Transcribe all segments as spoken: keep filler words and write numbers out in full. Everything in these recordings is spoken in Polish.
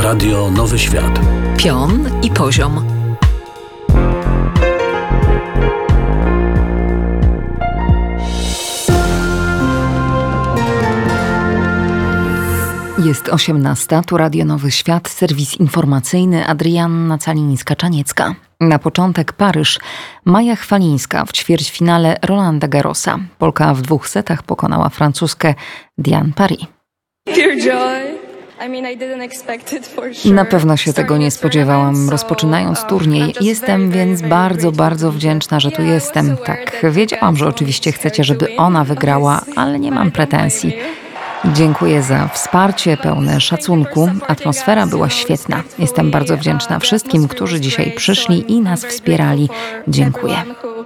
Radio Nowy Świat. Pion i poziom. Jest osiemnasta, tu Radio Nowy Świat, serwis informacyjny, Adrianna Calińska-Czaniecka. Na początek Paryż. Maja Chwalińska w ćwierćfinale Rolanda Garrosa. Polka w dwóch setach pokonała Francuzkę Diane Paris. Na pewno się tego nie spodziewałam, rozpoczynając turniej. Jestem więc bardzo, bardzo wdzięczna, że tu jestem. Tak, wiedziałam, że oczywiście chcecie, żeby ona wygrała, ale nie mam pretensji. Dziękuję za wsparcie, pełne szacunku. Atmosfera była świetna. Jestem bardzo wdzięczna wszystkim, którzy dzisiaj przyszli i nas wspierali. Dziękuję.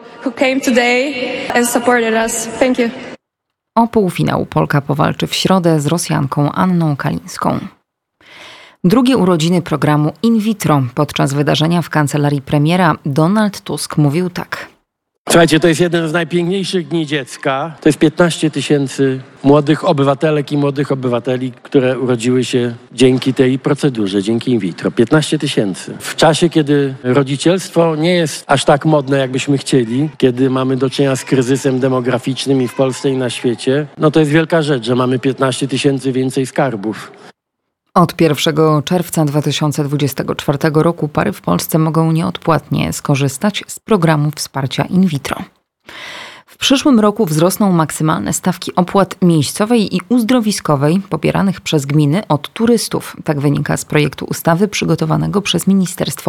O półfinał Polka powalczy w środę z Rosjanką Anną Kalińską. Drugie urodziny programu In Vitro. Podczas wydarzenia w kancelarii premiera Donald Tusk mówił tak. Słuchajcie, to jest jeden z najpiękniejszych dni dziecka. To jest piętnaście tysięcy młodych obywatelek i młodych obywateli, które urodziły się dzięki tej procedurze, dzięki in vitro. piętnaście tysięcy. W czasie, kiedy rodzicielstwo nie jest aż tak modne, jakbyśmy chcieli, kiedy mamy do czynienia z kryzysem demograficznym i w Polsce, i na świecie, no to jest wielka rzecz, że mamy piętnaście tysięcy więcej skarbów. Od pierwszego czerwca dwa tysiące dwudziestego czwartego roku pary w Polsce mogą nieodpłatnie skorzystać z programu wsparcia in vitro. W przyszłym roku wzrosną maksymalne stawki opłat miejscowej i uzdrowiskowej pobieranych przez gminy od turystów. Tak wynika z projektu ustawy przygotowanego przez Ministerstwo